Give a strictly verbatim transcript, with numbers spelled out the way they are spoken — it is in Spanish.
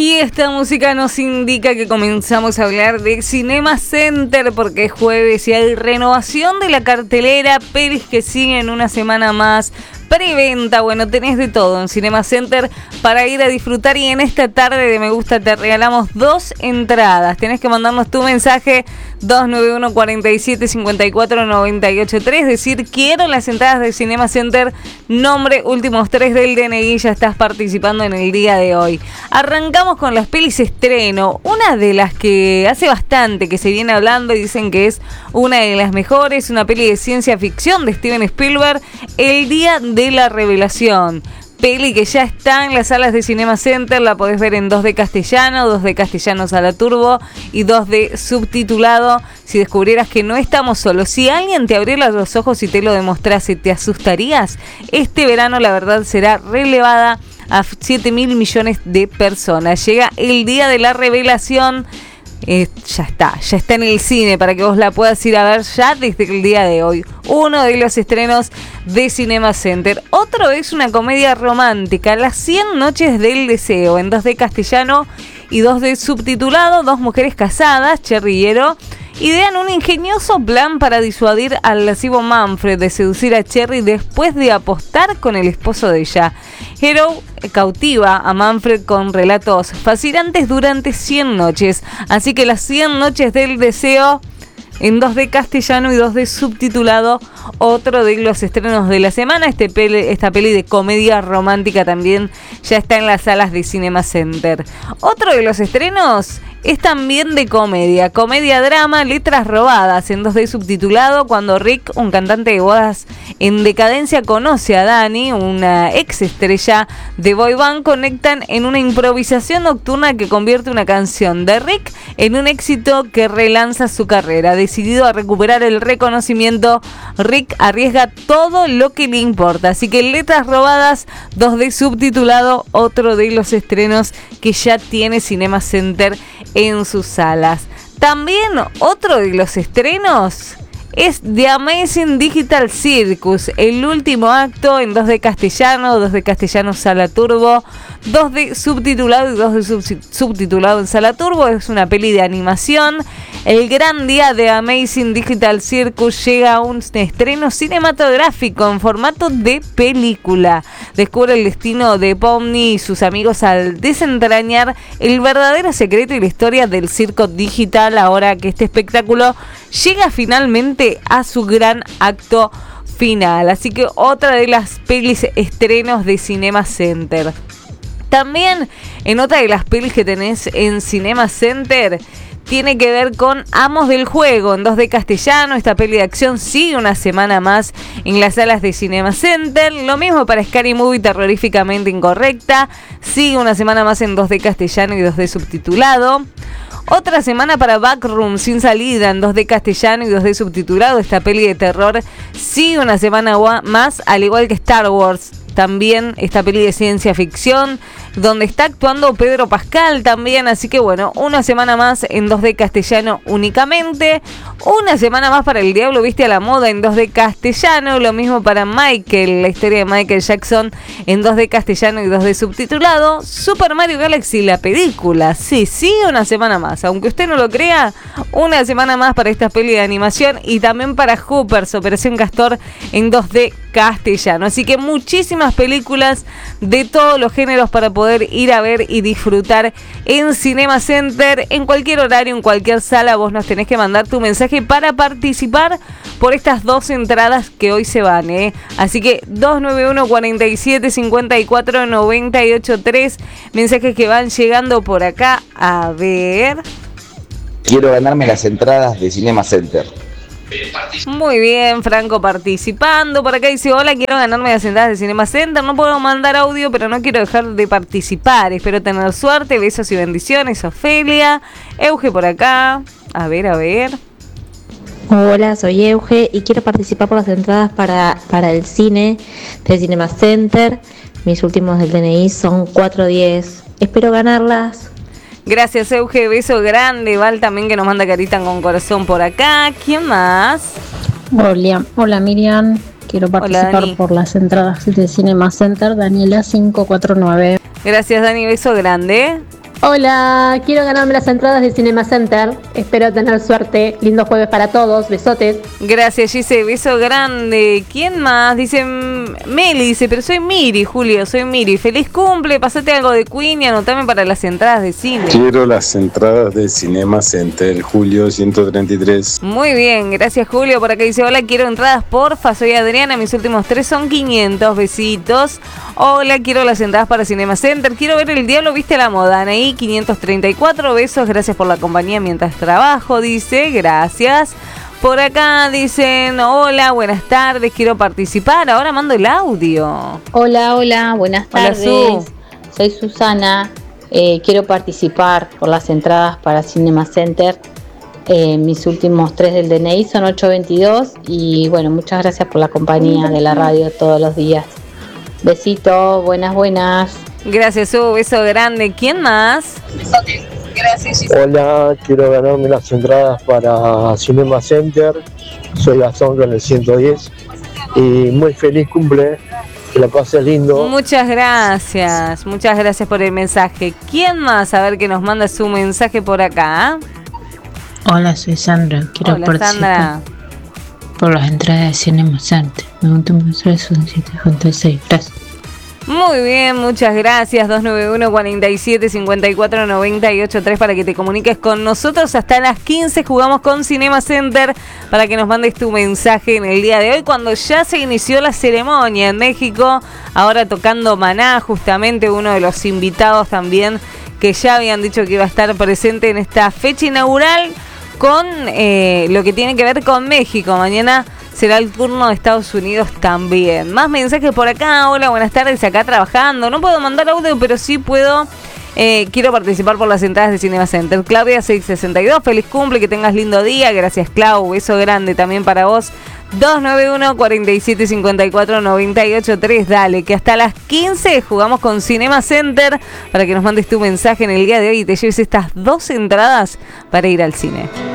Y esta música nos indica que comenzamos a hablar de Cinema Center porque es jueves y hay renovación de la cartelera, pelis que siguen una semana más, preventa, bueno, tenés de todo en Cinema Center para ir a disfrutar y en esta tarde de Me Gusta te regalamos dos entradas. Tenés que mandarnos tu mensaje dos nueve uno, cuatro siete, cinco cuatro, nueve ocho tres, decir quiero las entradas de Cinema Center, nombre, últimos tres del D N I, ya estás participando en el día de hoy. Arrancamos con las pelis estreno, una de las que hace bastante que se viene hablando y dicen que es una de las mejores, una peli de ciencia ficción de Steven Spielberg, El Día de la Revelación. Peli que ya está en las salas de Cinema Center, la podés ver en dos D castellano, dos D castellano sala turbo y dos D subtitulado. Si descubrieras que no estamos solos, si alguien te abriera los ojos y te lo demostrase, ¿te asustarías? Este verano la verdad será relevada a siete mil millones de personas. Llega el Día de la Revelación. Eh, ya está, ya está en el cine para que vos la puedas ir a ver ya desde el día de hoy. Uno de los estrenos de Cinema Center. Otro es una comedia romántica, Las cien noches del deseo, en dos D castellano y dos D subtitulado. Dos mujeres casadas, Cherry y Hero, idean un ingenioso plan para disuadir al lascivo Manfred de seducir a Cherry después de apostar con el esposo de ella. Hero cautiva a Manfred con relatos fascinantes durante cien noches. Así que Las cien noches del deseo en dos D castellano y dos D subtitulado, otro de los estrenos de la semana. Este peli, esta peli de comedia romántica también ya está en las salas de Cinema Center. Otro de los estrenos es también de comedia, comedia drama, Letras robadas, en dos D subtitulado, cuando Rick, un cantante de bodas en decadencia, conoce a Dani, una ex estrella de boy band. Conectan en una improvisación nocturna que convierte una canción de Rick en un éxito que relanza su carrera. Decidido a recuperar el reconocimiento, Rick arriesga todo lo que le importa. Así que Letras robadas, dos D subtitulado, otro de los estrenos que ya tiene Cinema Center en sus salas. También otro de los estrenos es The Amazing Digital Circus, el último acto, en dos D castellano, dos D castellano sala turbo, dos D subtitulado y dos D sub- subtitulado en sala turbo. Es una peli de animación. El gran día de Amazing Digital Circus llega a un estreno cinematográfico en formato de película. Descubre el destino de Pomni y sus amigos al desentrañar el verdadero secreto y la historia del circo digital, ahora que este espectáculo llega finalmente a su gran acto final. Así que otra de las pelis estrenos de Cinema Center. También en otra de las pelis que tenés en Cinema Center tiene que ver con Amos del Juego, en dos D castellano. Esta peli de acción sigue una semana más en las salas de Cinema Center. Lo mismo para Scary Movie, terroríficamente incorrecta, sigue una semana más en dos D castellano y dos D subtitulado. Otra semana para Backroom, sin salida, en dos D castellano y dos D subtitulado. Esta peli de terror sigue una semana más, al igual que Star Wars. También esta peli de ciencia ficción, donde está actuando Pedro Pascal también. Así que bueno, una semana más en dos D castellano únicamente. Una semana más para El Diablo Viste a la Moda en dos D castellano. Lo mismo para Michael, la historia de Michael Jackson, en dos D castellano y dos D subtitulado. Super Mario Galaxy, la película, sí, sí, una semana más. Aunque usted no lo crea, una semana más para esta peli de animación. Y también para Hoopers, Operación Castor, en dos D castellano. Así que muchísimas películas de todos los géneros para poder ir a ver y disfrutar en Cinema Center, en cualquier horario, en cualquier sala. Vos nos tenés que mandar tu mensaje para participar por estas dos entradas que hoy se van, ¿eh? Así que dos nueve uno, cuatro siete, cinco cuatro, nueve ocho tres, mensajes que van llegando por acá. A ver. Quiero ganarme las entradas de Cinema Center. Muy bien, Franco participando. Por acá dice: hola, quiero ganarme las entradas de Cinema Center. No puedo mandar audio, pero no quiero dejar de participar. Espero tener suerte. Besos y bendiciones, Ofelia. Euge por acá. A ver, a ver. Hola, soy Euge y quiero participar por las entradas para, para el cine de Cinema Center. Mis últimos del D N I son cuatro diez. Espero ganarlas. Gracias, Euge, beso grande. Val también, que nos manda carita con corazón por acá. ¿Quién más? Hola, hola Miriam, quiero participar Hola, por las entradas de Cinema Center. Daniela cinco cuatro nueve. Gracias, Dani, beso grande. Hola, quiero ganarme las entradas de Cinema Center. Espero tener suerte. Lindo jueves para todos. Besotes. Gracias, Gise. Beso grande. ¿Quién más? Dice Meli, dice, pero soy Miri, Julio, soy Miri. Feliz cumple, pasate algo de Queen y anotame para las entradas de cine. Quiero las entradas de Cinema Center, Julio ciento treinta y tres. Muy bien, gracias Julio. Por acá dice, hola, quiero entradas, porfa. Soy Adriana, mis últimos tres son quinientos. Besitos. Hola, quiero las entradas para Cinema Center. Quiero ver El Diablo Viste la Moda. Anaí quinientos treinta y cuatro, besos, gracias por la compañía mientras trabajo, dice, gracias. Por acá dicen, hola, buenas tardes, quiero participar, ahora mando el audio. Hola, hola, buenas tardes. Hola, Su. Soy Susana, eh, quiero participar por las entradas para Cinema Center. Eh, mis últimos tres del D N I son ocho veintidós y bueno, muchas gracias por la compañía de la radio todos los días. Besito, buenas, buenas. Gracias, Su, beso grande. ¿Quién más? Gracias. Hola, quiero ganarme las entradas para Cinema Center. Soy Gastón con el ciento diez. Y muy feliz cumple. Que la pases lindo. Muchas gracias. Muchas gracias por el mensaje. ¿Quién más? A ver que nos manda su mensaje por acá. Hola, soy Sandra. Quiero Hola, participar Sandra. por las entradas de Cinema Center. Mi último mensaje son siete punto seis. Gracias. Muy bien, muchas gracias. dos nueve uno, cuatro siete, cinco cuatro, nueve ocho tres para que te comuniques con nosotros. Hasta las quince jugamos con Cinema Center para que nos mandes tu mensaje en el día de hoy, cuando ya se inició la ceremonia en México. Ahora tocando Maná, justamente uno de los invitados también que ya habían dicho que iba a estar presente en esta fecha inaugural con eh, lo que tiene que ver con México. Mañana será el turno de Estados Unidos también. Más mensajes por acá. Hola, buenas tardes. Acá trabajando. No puedo mandar audio, pero sí puedo. Eh, quiero participar por las entradas de Cinema Center. Claudia seiscientos sesenta y dos. Feliz cumple, que tengas lindo día. Gracias, Clau. Beso grande también para vos. dos nueve uno, cuatro siete, cinco cuatro, nueve ocho tres. Dale, que hasta las quince jugamos con Cinema Center para que nos mandes tu mensaje en el día de hoy y te lleves estas dos entradas para ir al cine.